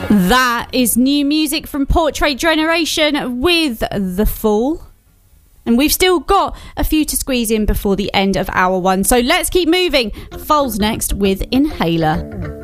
That is new music from Portrait Generation with The Fall. And we've still got a few to squeeze in before the end of hour one. So let's keep moving. Foals next with Inhaler.